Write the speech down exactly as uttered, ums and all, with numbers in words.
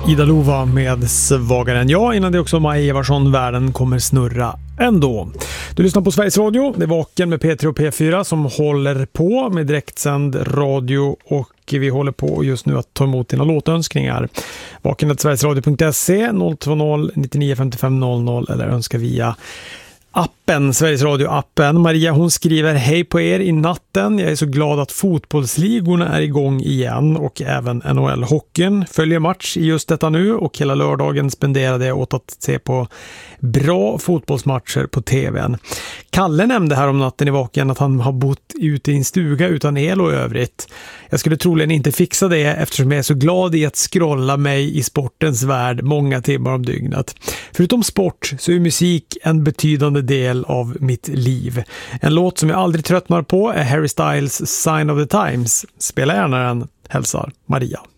Ida Lova med Svagare än jag. Innan det också Maja Eversson, Världen kommer snurra ändå. Du lyssnar på Sveriges Radio. Det är Vaken med P tre och P fyra som håller på med direktsänd radio, och vi håller på just nu att ta emot dina låtönskningar. Vaken at sverigesradio punkt se noll två noll nittionio femtiofem noll noll eller önska via appen, Sveriges Radio-appen. Maria, hon skriver: hej på er i natten. Jag är så glad att fotbollsligorna är igång igen, och även N H L-hockeyn följer match i just detta nu, och hela lördagen spenderade jag åt att se på bra fotbollsmatcher på tvn. Kalle nämnde här om natten i Vaken att han har bott ute i en stuga utan el och övrigt. Jag skulle troligen inte fixa det eftersom jag är så glad i att scrolla mig i sportens värld många timmar om dygnet. Förutom sport så är musik en betydande del av mitt liv. En låt som jag aldrig tröttnar på är Harry Styles Sign of the Times. Spela gärna den, hälsar Maria.